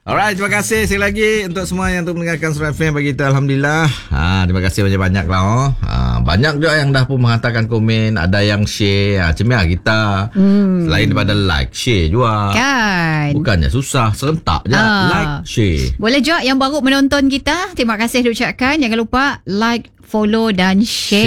Alright, terima kasih sekali lagi untuk semua yang mendengarkan Surat FM bagi kita. Alhamdulillah. Terima kasih banyak-banyak lah. Banyak juga yang dah pun menghantarkan komen, ada yang share. Cemia kita. Selain daripada like, share juga. Kan. Bukannya susah, serentak je. Like, share. Boleh juga yang baru menonton kita, terima kasih diucapkan. Jangan lupa like, follow dan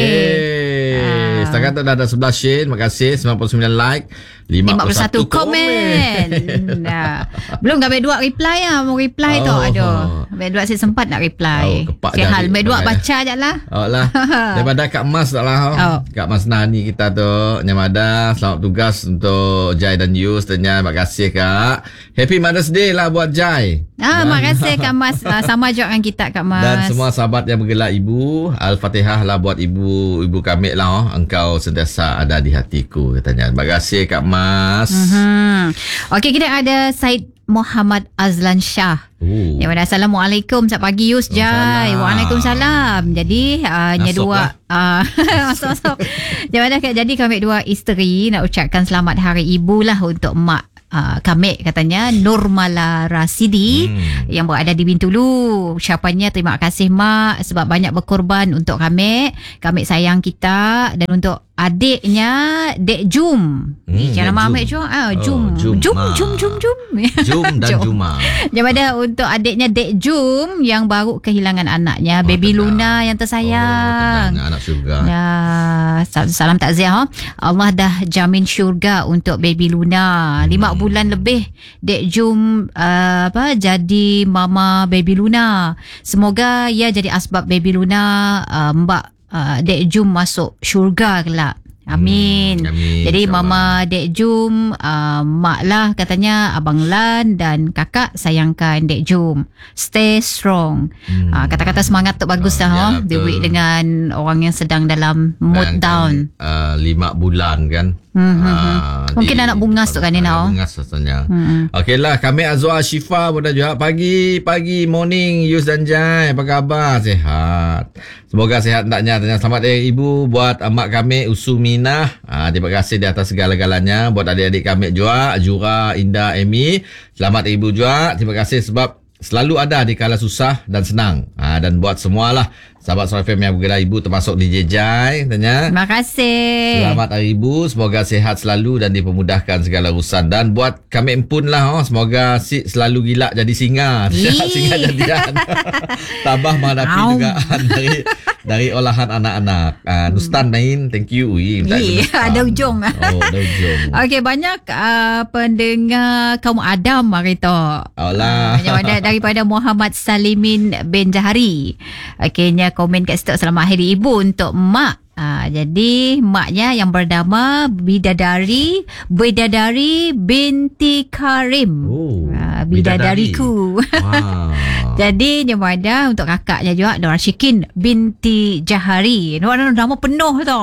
share. Setakat dah ada 11 share. Terima kasih. 99 like, 51 komen. Belum Kak Dua reply lah. Mau reply tu. Aduh, Kak Dua saya sempat nak reply. Sial Kak Dua baca je lah. Daripada Kak Mas tak lah. Kak Mas Nani kita tu, Nyamada, selamat tugas untuk Jai dan Yus. Terima kasih Kak. Happy Mother's Day lah buat Jai. Terima kasih Kak Mas. Sama juga dengan kita Kak Mas. Dan semua sahabat yang bergelar ibu, Al-Fatihah lah buat ibu kami lah. Engkau sentiasa ada di hatiku katanya. Terima kasih Kak Mas. Okey, kita ada Said Muhammad Azlan Shah. Yang mana Assalamualaikum. Selamat pagi Yus Jai. Waalaikumsalam. Jadi dua masuk. Jadi kami dua isteri nak ucapkan selamat hari ibu lah untuk mak kami katanya Nurmala Rasidi yang berada di Bintulu. Ucapannya terima kasih mak sebab banyak berkorban untuk kami sayang kita. Dan untuk adiknya Dek Jum. Cara nama Mek Jum. Jum dan Juma. Daripada untuk adiknya Dek Jum yang baru kehilangan anaknya, Baby Luna yang tersayang. Anak syurga. Ya, salam takziah. Allah dah jamin syurga untuk Baby Luna. 5 bulan lebih Dek Jum jadi mama Baby Luna. Semoga ia jadi asbab Baby Luna Mbak Dek Jum masuk syurga kelak. Amin. Jadi Mama Dek Jum, mak lah katanya Abang Lan dan kakak sayangkan Dek Jum. Stay strong. Kata-kata semangat tu bagus dah. Dewi dengan orang yang sedang dalam mood down. 5 bulan kan. Mungkin anak bungas tu kan ni now. Bungas rasanya. Okeylah, kami Azwa Syifa pun dah juga pagi morning Yus dan Jai. Apa khabar? Sihat. Semoga sihat hendaknya. Selamat hari ibu buat mak kami Usuminah. Terima kasih di atas segala-galanya. Buat adik-adik kami juga, Jura, Indah, Amy. Selamat hari ibu juga. Terima kasih sebab selalu ada di kala susah dan senang. Dan buat semualah sahabat Surat FM yang bergelar ibu termasuk DJ Jai tanya. Terima kasih. Selamat hari ibu, semoga sihat selalu dan dipermudahkan segala urusan. Dan buat kami pun lah, semoga selalu gila jadi singa. Singa jadian. Tabah menghadapi dugaan dari olahan anak-anak. Nustan main, thank you. Ada ujung. Ada ujung. Okey, banyak pendengar kaum Adam hari tu. Yang ada daripada Muhammad Salimin bin Jahari. Akhirnya komen kat situ, selamat hari ibu untuk mak. Jadi maknya yang bernama Bidadari binti Karim. Bidadariku. Jadi Nyamada untuk kakaknya juga Nora Syikin binti Jahari. Nama penuh tu.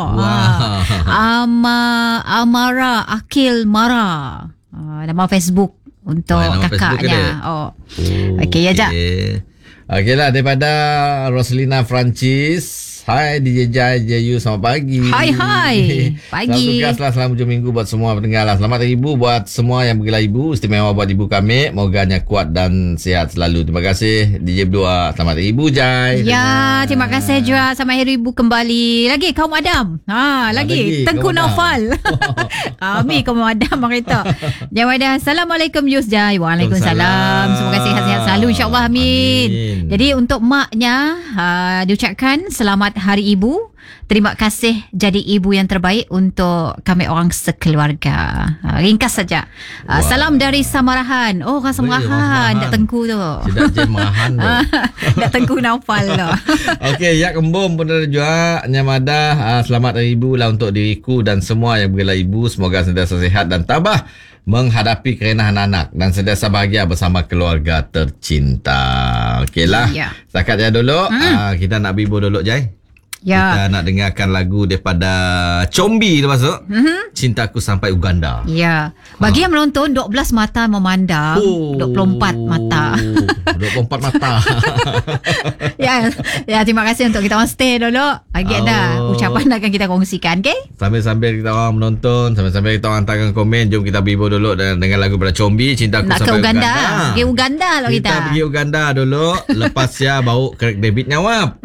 Amara Akil Mara. Nama Facebook untuk kakaknya. Okey ya Jak. Okeylah, daripada Roslina Francis. Hai DJ Jai, Jayu, selamat pagi. Hai pagi. Selamat tugas lah, selamat hujung minggu buat semua pendengar lah. Selamat hari ibu buat semua yang bergelar ibu. Istimewa buat ibu kami. Moganya kuat dan sihat selalu. Terima kasih DJ berdua. Selamat hari ibu Jai. Ya, terima kasih juga. Selamat hari ibu kembali. Lagi kaum Adam. Lagi Tengku Naufal. Kami kaum Adam mereka. Jawab Assalamualaikum Yus Jai. Waalaikumsalam. Semoga sihat-sihat selalu insya-Allah. Amin. Jadi untuk maknya diucapkan selamat Hari Ibu. Terima kasih jadi ibu yang terbaik untuk kami orang sekeluarga. Ringkas saja. Salam dari Samarahan. Orang Samarahan. Tak Tengku tu. Tidak je Marahan tu. Tak Tengku Naufal tu. Okey, Yak Kembum pun ada juga. Nyamada. Selamat Hari Ibu lah untuk diriku dan semua yang bergelar ibu. Semoga sentiasa sihat dan tabah menghadapi kerenahan anak dan sentiasa bahagia bersama keluarga tercinta. Okeylah. Setakat je dulu. Kita nak bibu dulu Jai. Kita nak dengarkan lagu daripada Combi tu masuk. Cintaku Sampai Uganda. Ya. Bagi yang menonton 12 mata memandang, 24 mata. 24 mata. Ya, terima kasih untuk kita orang stay dulu. Agak dah ucapan akan kita kongsikan, okay? Sambil-sambil kita orang menonton, sambil-sambil kita orang hantarkan komen, jom kita bibur dulu dengan lagu pada Combi, Cintaku nak Sampai ke Uganda. Pergi Uganda. Uganda lah kita. Kita pergi Uganda dulu. Lepas ya baru kerek debit nyawap.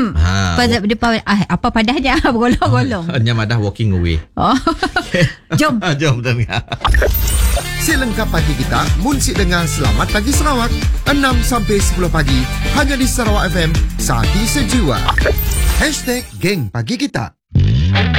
Apa padahnya bergolong-golong. Hanya madah walking away. Jom. Jom dengar. Selengkap pagi kita, Munsik dengar Selamat Pagi Sarawak 6 sampai 10 pagi hanya di Sarawak FM, Saati Sejiwa. #Geng Pagi Kita.